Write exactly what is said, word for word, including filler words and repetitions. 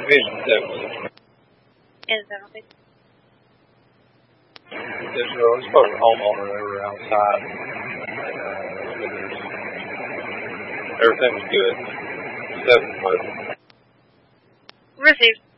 Division seven. And Valley. There's, uh, there's probably a homeowner that were outside. Uh, everything was good. Seven was. Received.